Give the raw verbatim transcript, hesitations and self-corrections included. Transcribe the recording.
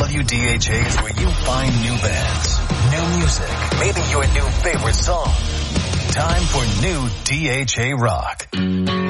W D H A is where you find new bands, new music, maybe your new favorite song. Time for new D H A Rock.